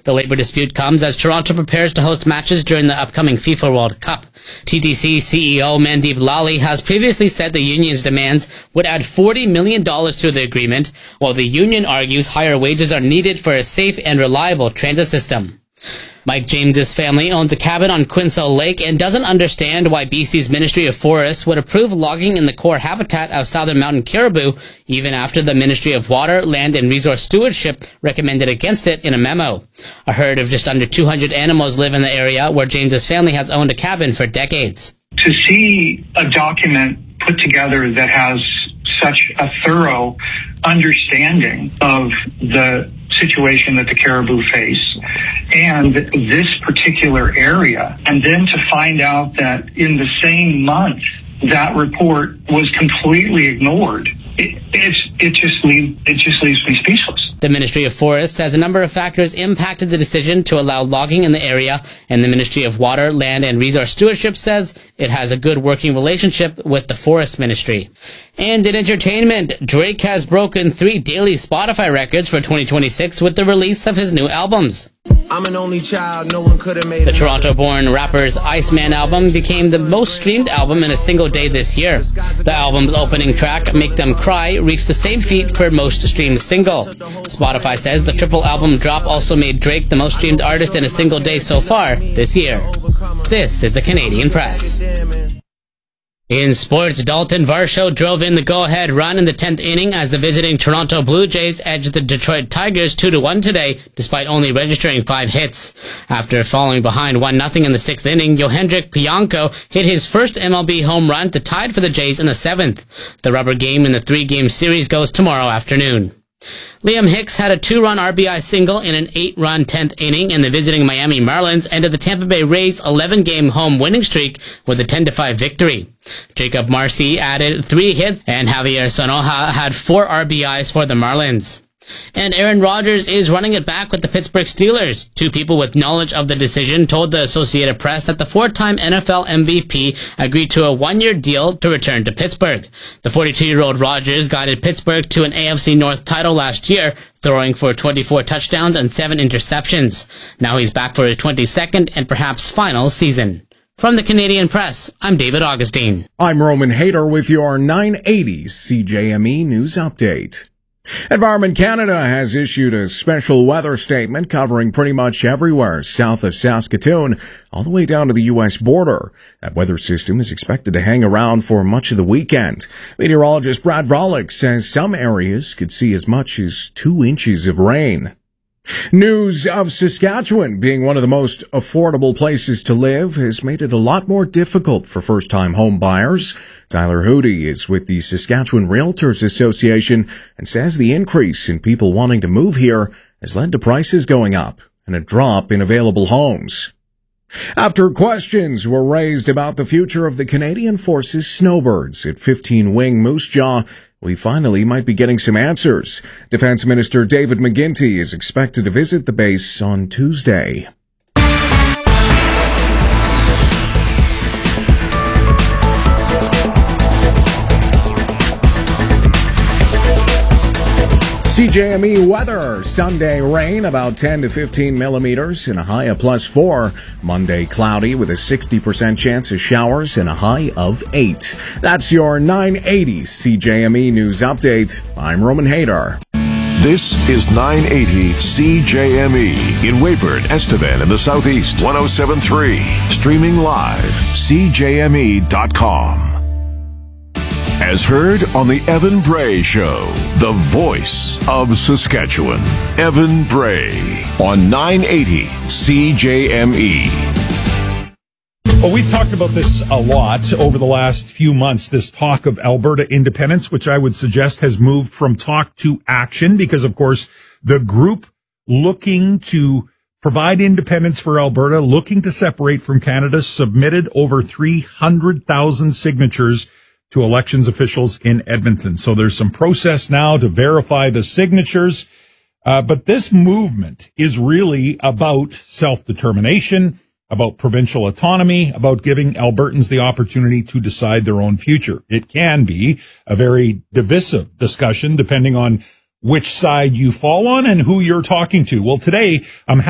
The labor dispute comes as Toronto prepares to host matches during the upcoming FIFA World Cup. TTC CEO Mandeep Lally has previously said the union's demands would add $40 million to the agreement, while the union argues higher wages are needed for a safe and reliable transit system. Mike James's family owns a cabin on Quinsell Lake and doesn't understand why BC's Ministry of Forests would approve logging in the core habitat of southern mountain caribou, even after the Ministry of Water, Land and Resource Stewardship recommended against it in a memo. A herd of just under 200 animals live in the area where James's family has owned a cabin for decades. To see a document put together that has such a thorough understanding of the situation that the caribou face and this particular area, and then to find out that in the same month that report was completely ignored, it just leaves me speechless. The Ministry of Forests says a number of factors impacted the decision to allow logging in the area, and the Ministry of Water, Land and Resource Stewardship says it has a good working relationship with the Forest Ministry. And in entertainment, Drake has broken 3 daily Spotify records for 2026 with the release of his new albums. I'm an only child, no one could have made The Toronto-born rapper's Iceman album became the most streamed album in a single day this year. The album's opening track, Make Them Cry, reached the same feat for most streamed single. Spotify says the triple album drop also made Drake the most streamed artist in a single day so far this year. This is the Canadian Press. In sports, Dalton Varsho drove in the go-ahead run in the 10th inning as the visiting Toronto Blue Jays edged the Detroit Tigers 2-1 today, despite only registering 5 hits. After falling behind 1-0 in the 6th inning, Yohendrick Pianco hit his first MLB home run to tie for the Jays in the 7th. The rubber game in the 3-game series goes tomorrow afternoon. Liam Hicks had a 2-run RBI single in an 8-run 10th inning, and the visiting Miami Marlins ended the Tampa Bay Rays' 11-game home winning streak with a 10-5 victory. Jacob Marcy added 3 hits, and Javier Sonoja had 4 RBIs for the Marlins. And Aaron Rodgers is running it back with the Pittsburgh Steelers. 2 people with knowledge of the decision told the Associated Press that the 4-time NFL MVP agreed to a 1-year deal to return to Pittsburgh. The 42-year-old Rodgers guided Pittsburgh to an AFC North title last year, throwing for 24 touchdowns and 7 interceptions. Now he's back for his 22nd and perhaps final season. From the Canadian Press, I'm David Augustine. I'm Roman Hayter with your 980 CJME News Update. Environment Canada has issued a special weather statement covering pretty much everywhere south of Saskatoon, all the way down to the U.S. border. That weather system is expected to hang around for much of the weekend. Meteorologist Brad Volek says some areas could see as much as 2 inches of rain. News of Saskatchewan being one of the most affordable places to live has made it a lot more difficult for first-time home buyers. Tyler Hootie is with the Saskatchewan Realtors Association and says the increase in people wanting to move here has led to prices going up and a drop in available homes. After questions were raised about the future of the Canadian Forces snowbirds at 15 Wing Moose Jaw, we finally might be getting some answers. Defense Minister David McGuinty is expected to visit the base on Tuesday. CJME weather. Sunday rain, about 10 to 15 millimeters, and a high of +4. Monday cloudy with a 60% chance of showers and a high of 8. That's your 980 CJME News Update. I'm Roman Hayter. This is 980 CJME in Weyburn, Estevan, in the Southeast, 107.3. Streaming live, CJME.com. As heard on the Evan Bray Show, the voice of Saskatchewan. Evan Bray on 980 CJME. Well, we've talked about this a lot over the last few months, this talk of Alberta independence, which I would suggest has moved from talk to action because, of course, the group looking to provide independence for Alberta, looking to separate from Canada, submitted over 300,000 signatures to elections officials in Edmonton. So there's some process now to verify the signatures. But this movement is really about self-determination, about provincial autonomy, about giving Albertans the opportunity to decide their own future. It can be a very divisive discussion depending on which side you fall on and who you're talking to. Well, today I'm